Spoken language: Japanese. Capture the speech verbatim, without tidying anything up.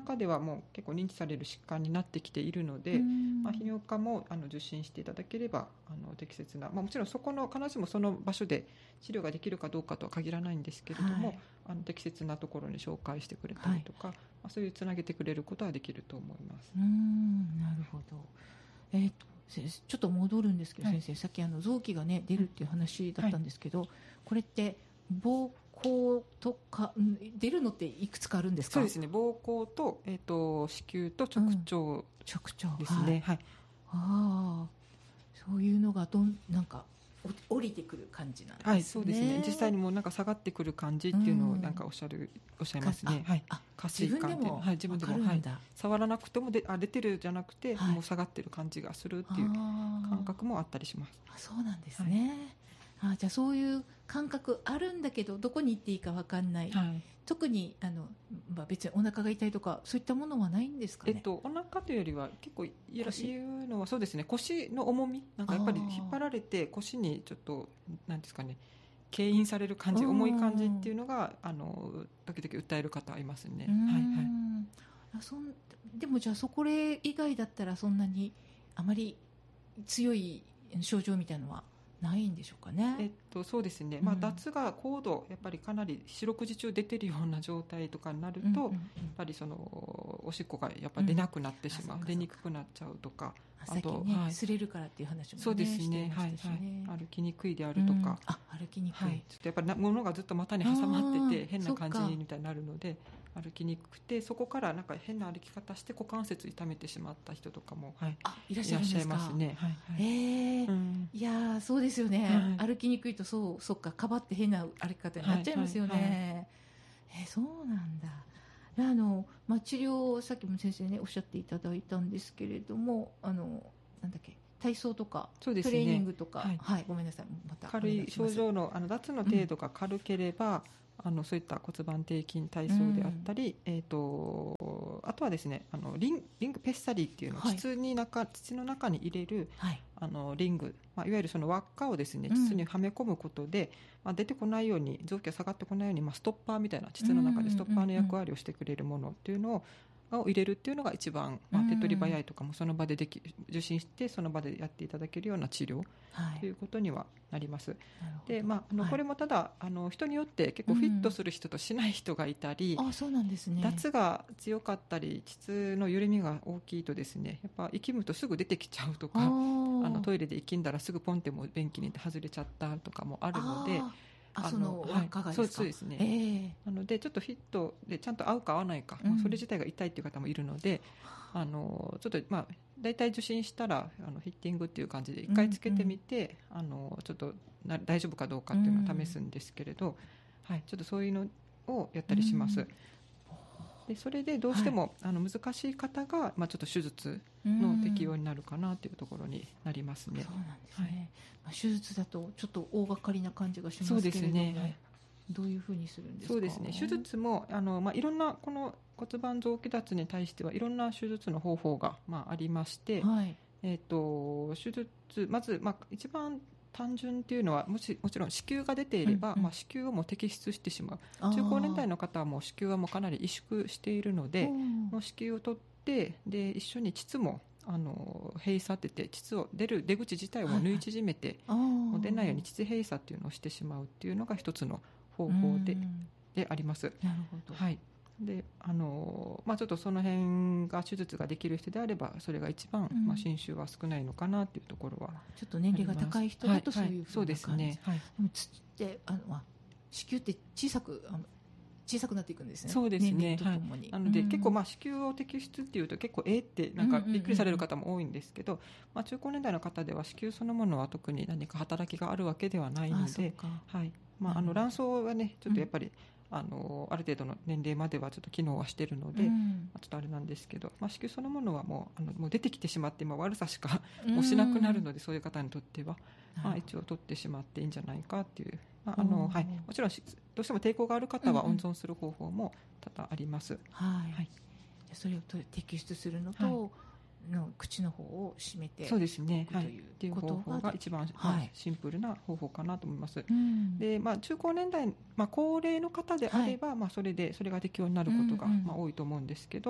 中ではもう結構認知される疾患になってきているので、まあ、泌尿科もあの受診していただければあの適切な、まあ、もちろんそこの必ずしもその場所で治療ができるかどうかとは限らないんですけれども、はい、あの適切なところに紹介してくれたりとか、はい、まあ、そういうつなげてくれることはできると思います。 うーん、なるほど。えーとちょっと戻るんですけど、はい、先生さっきあの臓器が、ね、出るっていう話だったんですけど、はい、これって膀胱とか出るのっていくつかあるんですか？ そうですね、膀胱と、えー、と子宮と直腸ですね、うん、 直腸、 はいはい、 あ、そういうのがどんなんか降りてくる感じなんですね。 はい、そうですね。実際にもうなんか下がってくる感じっていうのをなんかおっしゃる、うん、おっしゃいますね。はい。下垂感っていうの、はい、自分でも、はい、触らなくてもであ出てるじゃなくて、はい、もう下がってる感じがするっていう感覚もあったりします。 あ、そうなんですね。はい、あ、じゃあそういう感覚あるんだけどどこに行っていいか分かんない。はい、特にあの、まあ、別にお腹が痛いとかそういったものはないんですかね？ えっと、お腹というよりは結構言うのはそうですね、腰の重みなんかやっぱり引っ張られて腰にちょっとなんですかね、牽引される感じ、重い感じっていうのがあの時々訴える方いますね。はいはい、 あ、そんでもじゃあそこ以外だったらそんなにあまり強い症状みたいなのはないんでしょうかね？ えっと、そうですね、まあ、脱が高度やっぱりかなり四六時中出てるような状態とかになると、うんうんうん、やっぱりそのおしっこがやっぱ出なくなってしまう、うん、出にくくなっちゃうとか、 あと、ね、はい、擦れるからっていう話も、ね、 そうですね、はいはい、歩きにくいであるとか、うん、 あ、歩きにくい、はい、 ちょっとやっぱり物がずっと股に挟まってて変な感じみたいになるので歩きにくくて、そこからなんか変な歩き方して股関節痛めてしまった人とかも、はい、 あ、いらっしゃるんですか？ いらっしゃいますね。はいはい、 えーうん、いやそうですよね、はい、歩きにくいとそうそっかかばって変な歩き方になっちゃいますよね。はいはいはい、えー、そうなんだ。あの、まあ、治療さっきも先生ねおっしゃっていただいたんですけれども、あのなんだっけ、体操とか、ね、トレーニングとか、はいはい、ごめんなさい、また軽い症状の、あの脱の程度が軽ければ、うん、あのそういった骨盤底筋体操であったり、うん、えー、とあとはですね、あのリンリングペッサリーっていうのを、はい、膣に中膣の中に入れる、はい、あのリング、まあ、いわゆるその輪っかをですね膣にはめ込むことで、うん、まあ、出てこないように臓器が下がってこないように、まあ、ストッパーみたいな膣の中でストッパーの役割をしてくれるものっていうのをを入れるっていうのが一番、まあ、手っ取り早いとかもその場ででき受診してその場でやっていただけるような治療、はい、ということにはなります。で、まあ、あのこれもただ、はい、あの人によって結構フィットする人としない人がいたり、 うん、あ、そうなんですね、 脱が強かったり膣の緩みが大きいとですね、やっぱ息むとすぐ出てきちゃうとか、あのトイレで息んだらすぐポンっても便器に外れちゃったとかもあるので、 あ、その輪っかがですか？はい、 そうですね、 えー、 なのでちょっとフィットでちゃんと合うか合わないか、うん、それ自体が痛いという方もいるので、あのちょっとまあ大体受診したらあのフィッティングっていう感じで一回つけてみて、うんうん、あのちょっとな大丈夫かどうかっていうのを試すんですけれど、うん、はい、ちょっとそういうのをやったりします。うん、でそれでどうしても、はい、あの難しい方が、まあ、ちょっと手術の適用になるかなというところになりますね。 そうなんですね、はい、まあ、手術だとちょっと大掛かりな感じがしますけれども、そうですね、はい、どういうふうにするんですか？ そうですね、手術もあの、まあ、いろんなこの骨盤臓器脱に対してはいろんな手術の方法が、まあ、ありまして、はい、えー、と手術まず、まあ、一番単純っていうのはもち、もちろん子宮が出ていれば、うんうん、まあ、子宮をもう摘出してしまう。中高年代の方はもう子宮はもうかなり萎縮しているので、もう子宮を取ってで一緒に膣もあの閉鎖当てて膣を出る出口自体を縫い縮めて、はいはい、もう出ないように膣閉鎖っていうのをしてしまうっていうのが一つの方法で、であります。 なるほど、 はい、であのまあ、ちょっとその辺が手術ができる人であればそれが一番、うん、まあ、侵襲は少ないのかなというところはちょっと年齢が高い人だとそういうふうな感じ、 そうですね、はい、 でもつってあの子宮って小さくあの小さくなっていくんですね。 そうですね、 はい、 なので、うん、結構まあ子宮を摘出っていうと結構えーってなんかびっくりされる方も多いんですけど、うんうんうんうん、まあ、中高年代の方では子宮そのものは特に何か働きがあるわけではないので、あ、はい、まあ、あの卵巣はねちょっとやっぱり、うん、あのある程度の年齢まではちょっと機能はしているので、うん、まあ、ちょっとあれなんですけど、まあ、子宮そのものはもう、あのもう出てきてしまって、まあ、悪さしかもうしなくなるので、そういう方にとっては、まあ、一応取ってしまっていいんじゃないかっていう、まああのはい、もちろんどうしても抵抗がある方は温存する方法も多々あります。 うんうん、はいはい、それを摘出するのと、はい、の口の方を閉めて、 そうですね、はい、っていう方法が一番、はい、まあ、シンプルな方法かなと思います。 うん、 で、まあ、中高年代、まあ、高齢の方であれば、はい、まあ、それでそれが適用になることが、うんうん、まあ、多いと思うんですけど、